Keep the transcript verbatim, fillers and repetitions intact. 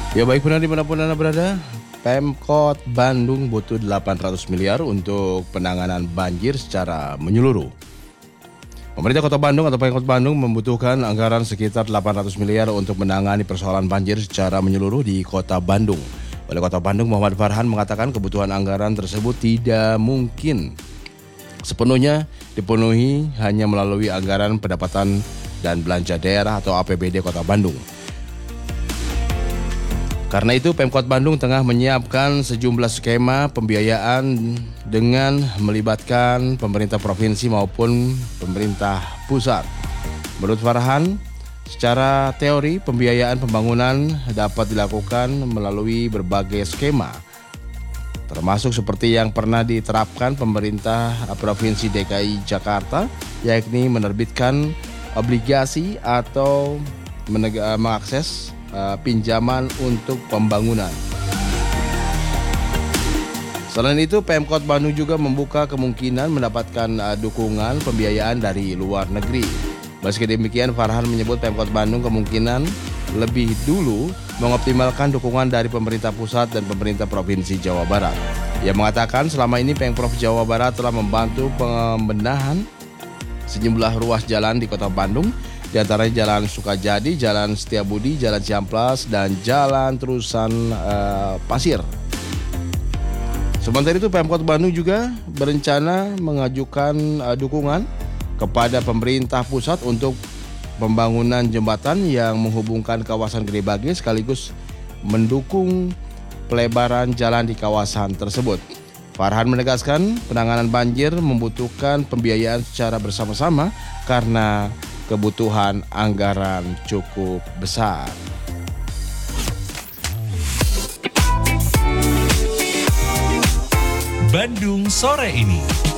Ya baik, benar dimanapun Anda berada, Pemkot Bandung butuh delapan ratus miliar untuk penanganan banjir secara menyeluruh. Pemerintah Kota Bandung atau Pemkot Bandung membutuhkan anggaran sekitar delapan ratus miliar untuk menangani persoalan banjir secara menyeluruh di Kota Bandung. Wali Kota Bandung Muhammad Farhan mengatakan kebutuhan anggaran tersebut tidak mungkin sepenuhnya dipenuhi hanya melalui anggaran pendapatan dan belanja daerah atau A P B D Kota Bandung. Karena itu Pemkot Bandung tengah menyiapkan sejumlah skema pembiayaan dengan melibatkan pemerintah provinsi maupun pemerintah pusat. Menurut Farhan, secara teori pembiayaan pembangunan dapat dilakukan melalui berbagai skema, termasuk seperti yang pernah diterapkan pemerintah Provinsi D K I Jakarta, yakni menerbitkan obligasi atau meneg- mengakses uh, pinjaman untuk pembangunan. Selain itu, Pemkot Bandung juga membuka kemungkinan mendapatkan uh, dukungan pembiayaan dari luar negeri. Meski demikian, Farhan menyebut Pemkot Bandung kemungkinan lebih dulu mengoptimalkan dukungan dari pemerintah pusat dan pemerintah Provinsi Jawa Barat. Ia mengatakan selama ini Pemprov Jawa Barat telah membantu pembenahan sejumlah ruas jalan di Kota Bandung, di antaranya Jalan Sukajadi, Jalan Setiabudi, Jalan Ciamplas, dan Jalan Terusan uh, Pasir. Sementara itu, Pemkot Bandung juga berencana mengajukan uh, dukungan kepada pemerintah pusat untuk pembangunan jembatan yang menghubungkan kawasan Gede Bage sekaligus mendukung pelebaran jalan di kawasan tersebut. Farhan menegaskan penanganan banjir membutuhkan pembiayaan secara bersama-sama karena kebutuhan anggaran cukup besar. Bandung sore ini.